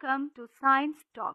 Welcome to Science Talk.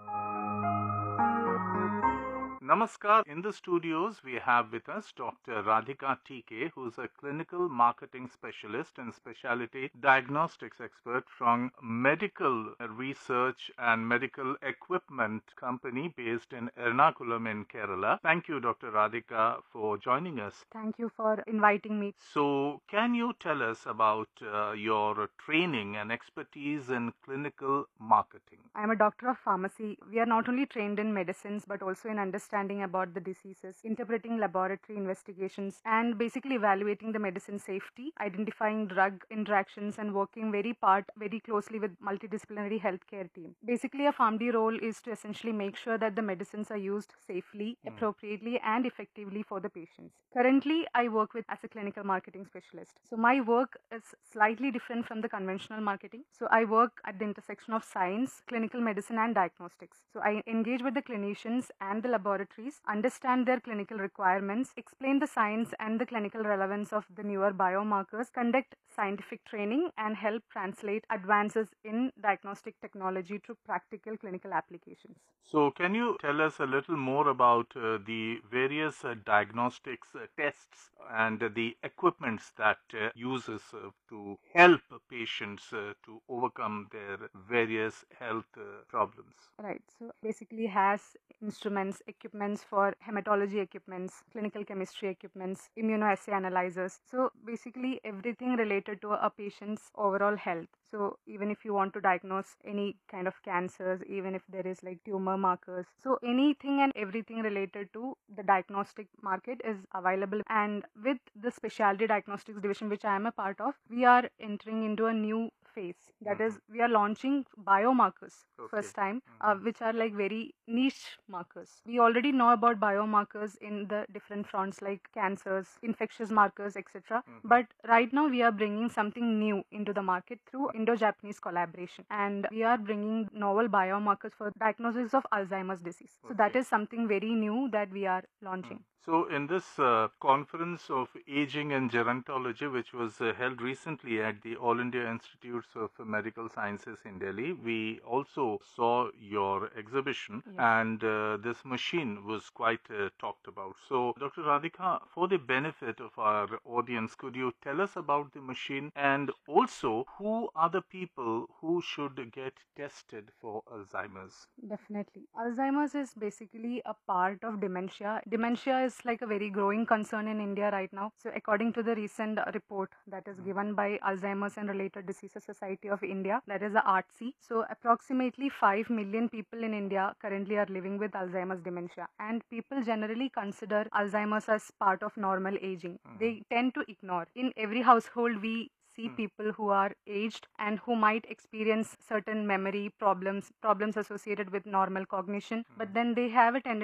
Namaskar. In the studios, we have with us Dr. Radhika TK, who is a clinical marketing specialist and specialty diagnostics expert from medical research and medical equipment company based in Ernakulam in Kerala. Thank you, Dr. Radhika, for joining us. Thank you for inviting me. So, can you tell us about your training and expertise in clinical marketing? I am a doctor of pharmacy. We are not only trained in medicines but also in understanding about the diseases, interpreting laboratory investigations, and basically evaluating the medicine safety, identifying drug interactions, and working very closely with multidisciplinary healthcare team. Basically, a PharmD role is to essentially make sure that the medicines are used safely, appropriately, and effectively for the patients. Currently, I work as a clinical marketing specialist. So my work is slightly different from the conventional marketing. So I work at the intersection of science, clinical medicine, and diagnostics. So I engage with the clinicians and the laboratories, understand their clinical requirements, explain the science and the clinical relevance of the newer biomarkers, conduct scientific training, and help translate advances in diagnostic technology to practical clinical applications. So, can you tell us a little more about the various diagnostics tests and the equipments that uses to help patients to overcome their various health problems? Right. So basically has instruments, equipments for hematology equipments, clinical chemistry equipments, immunoassay analyzers. So basically everything related to a patient's overall health. So even if you want to diagnose any kind of cancers, even if there is like tumor markers. So anything and everything related to the diagnostic market is available. And with the specialty diagnostics division, which I am a part of, we are entering into a new phase. That is, we are launching biomarkers first time, which are like very niche markers. We already know about biomarkers in the different fronts like cancers, infectious markers, etc. But right now we are bringing something new into the market through Indo-Japanese collaboration, and we are bringing novel biomarkers for diagnosis of Alzheimer's disease. So that is something very new that we are launching. So, in this conference of aging and gerontology, which was held recently at the All India Institutes of Medical Sciences in Delhi, we also saw your exhibition, and this machine was quite talked about. So, Dr. Radhika, for the benefit of our audience, could you tell us about the machine, and also who are the people who should get tested for Alzheimer's? Definitely. Alzheimer's is basically a part of dementia. Dementia is like a very growing concern in India right now. So according to the recent report that is given by Alzheimer's and Related Diseases Society of India, that is the ARTSI. So approximately 5 million people in India currently are living with Alzheimer's dementia. And people generally consider Alzheimer's as part of normal aging. They tend to ignore. In every household, we see people who are aged and who might experience certain memory problems associated with normal cognition, but then they have a tendency